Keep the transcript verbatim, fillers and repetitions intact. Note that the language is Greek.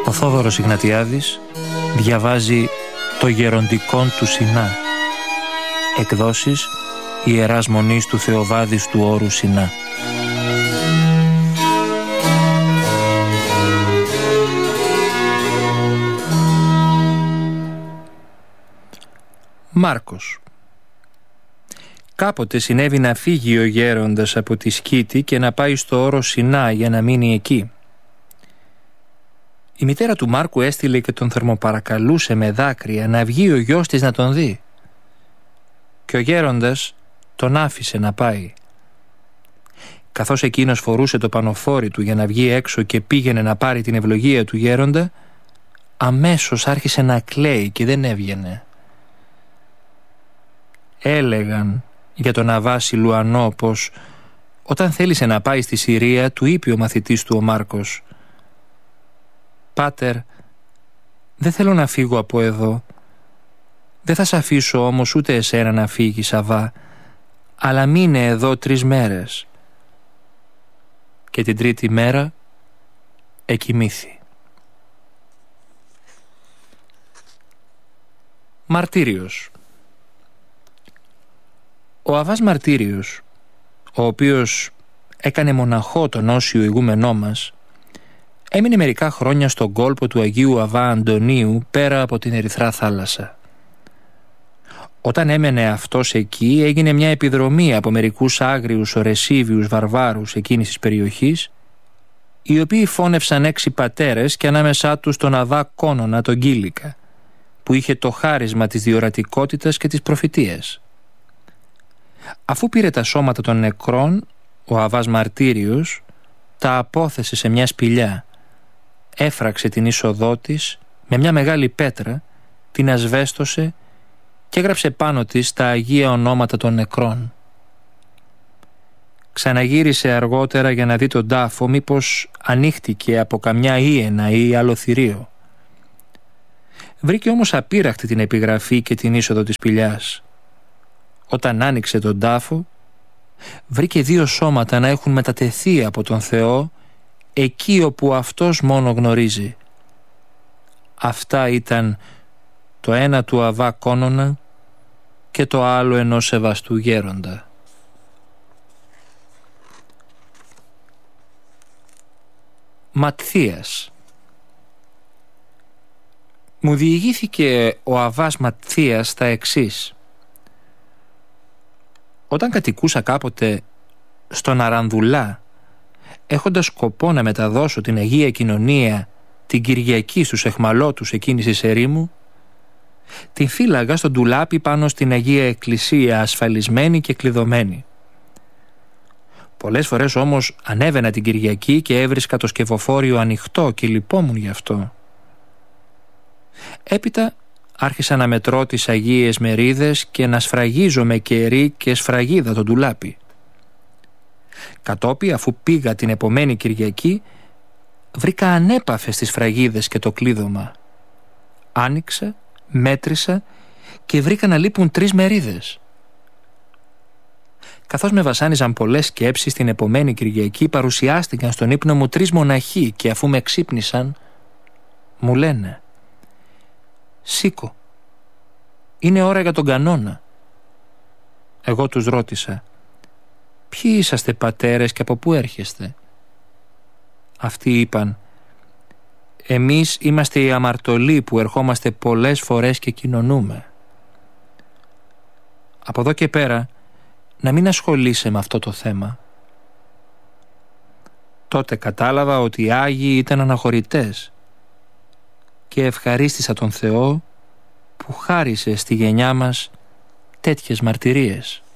Ο Θόδωρος Ιγνατιάδης διαβάζει το Γεροντικόν του Σινά. Εκδόσεις Ιεράς Μονής του Θεοβάδης του Όρου Σινά. Μάρκος. Κάποτε συνέβη να φύγει ο γέροντας από τη Σκήτη και να πάει στο όρο Σινά για να μείνει εκεί. Η μητέρα του Μάρκου έστειλε και τον θερμοπαρακαλούσε με δάκρυα να βγει ο γιος της να τον δει. Και ο γέροντας τον άφησε να πάει. Καθώς εκείνος φορούσε το πανοφόρι του για να βγει έξω και πήγαινε να πάρει την ευλογία του γέροντα, αμέσως άρχισε να κλαίει και δεν έβγαινε. Έλεγαν για τον Αββά Σιλουανό πως όταν θέλησε να πάει στη Συρία του είπε ο μαθητής του ο Μάρκος: «Πάτερ, δεν θέλω να φύγω από εδώ. Δεν θα σ' αφήσω όμως ούτε εσένα να φύγεις, Αββά, αλλά μείνε εδώ τρεις μέρες». Και την τρίτη μέρα εκοιμήθη. Μαρτύριος. Ο Αββάς Μαρτύριος, ο οποίος έκανε μοναχό τον όσιο ηγούμενό μας, έμεινε μερικά χρόνια στον κόλπο του Αγίου Αββά Αντωνίου πέρα από την Ερυθρά θάλασσα. Όταν έμενε αυτός εκεί, έγινε μια επιδρομή από μερικούς άγριους ορεσίβιους βαρβάρους εκείνης της περιοχής, οι οποίοι φώνευσαν έξι πατέρες και ανάμεσά τους τον Αββά Κόνονα τον Κίλικα, που είχε το χάρισμα της διορατικότητας και της προφητείας. Αφού πήρε τα σώματα των νεκρών, ο Αββάς Μαρτύριος τα απόθεσε σε μια σπηλιά, έφραξε την είσοδό της με μια μεγάλη πέτρα, την ασβέστωσε και έγραψε πάνω της τα αγία ονόματα των νεκρών. Ξαναγύρισε αργότερα για να δει τον τάφο μήπως ανοίχτηκε από καμιά ήενα ή άλλο θηρίο. Βρήκε όμως απείραχτη την επιγραφή και την είσοδο της σπηλιάς. Όταν άνοιξε τον τάφο, βρήκε δύο σώματα να έχουν μετατεθεί από τον Θεό εκεί όπου αυτός μόνο γνωρίζει. Αυτά ήταν το ένα του Αββά Κόνονα και το άλλο ενός σεβαστού γέροντα. Ματθίας. Μου διηγήθηκε ο Αββάς Ματθίας τα εξής. Όταν κατοικούσα κάποτε στον Αρανδουλά, έχοντας σκοπό να μεταδώσω την Αγία Κοινωνία την Κυριακή στους εχμαλώτους εκείνης της ερήμου, την φύλαγα στον ντουλάπι πάνω στην Αγία Εκκλησία, ασφαλισμένη και κλειδωμένη. Πολλές φορές όμως ανέβαινα την Κυριακή και έβρισκα το σκευοφόριο ανοιχτό και λυπόμουν γι' αυτό. Έπειτα άρχισα να μετρώ τις Αγίες Μερίδες και να σφραγίζω με κερί και σφραγίδα τον ντουλάπι. Κατόπι, αφού πήγα την επομένη Κυριακή, βρήκα ανέπαφες τις σφραγίδες και το κλείδωμα. Άνοιξα, μέτρησα και βρήκα να λείπουν τρεις μερίδες. Καθώς με βασάνιζαν πολλές σκέψεις, την επομένη Κυριακή παρουσιάστηκαν στον ύπνο μου τρεις μοναχοί και αφού με ξύπνησαν, μου λένε: «Σήκω, είναι ώρα για τον κανόνα». Εγώ τους ρώτησα: «Ποιοι είσαστε πατέρες και από πού έρχεστε?» Αυτοί είπαν: «Εμείς είμαστε οι αμαρτωλοί που ερχόμαστε πολλές φορές και κοινωνούμε». Από εδώ και πέρα να μην ασχολείσαι με αυτό το θέμα. Τότε κατάλαβα ότι οι Άγιοι ήταν αναχωρητές και ευχαρίστησα τον Θεό που χάρισε στη γενιά μας τέτοιες μαρτυρίες.